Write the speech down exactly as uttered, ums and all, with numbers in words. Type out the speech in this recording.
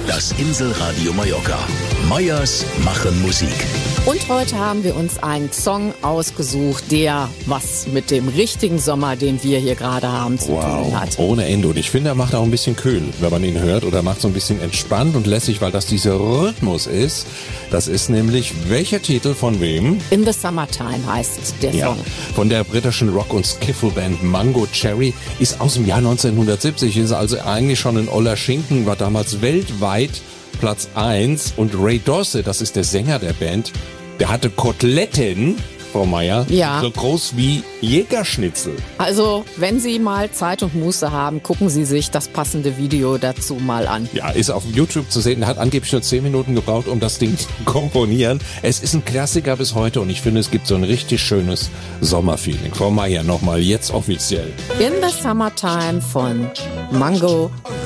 Das Inselradio Mallorca. Meyers machen Musik. Und heute haben wir uns einen Song ausgesucht, der was mit dem richtigen Sommer, den wir hier gerade haben, zu wow, tun hat. Ohne Ende. Und ich finde, er macht auch ein bisschen kühl, wenn man ihn hört. Oder macht so ein bisschen entspannt und lässig, weil das dieser Rhythmus ist. Das ist nämlich, welcher Titel von wem? In the Summertime heißt der Ja, Song. von der britischen Rock- und Skiffle-Band Mango Cherry, ist aus dem Jahr neunzehnhundertsiebzig, ist also eigentlich schon ein oller Schinken, war damals weltweit Platz eins. Und Ray Dorsey, das ist der Sänger der Band, der hatte Koteletten, Frau Meyer, Ja. so groß wie Jägerschnitzel. Also, wenn Sie mal Zeit und Muße haben, gucken Sie sich das passende Video dazu mal an. Ja, ist auf YouTube zu sehen. Hat angeblich nur zehn Minuten gebraucht, um das Ding zu komponieren. Es ist ein Klassiker bis heute und ich finde, es gibt so ein richtig schönes Sommerfeeling. Frau Meyer, nochmal jetzt offiziell. In the Summertime von Mango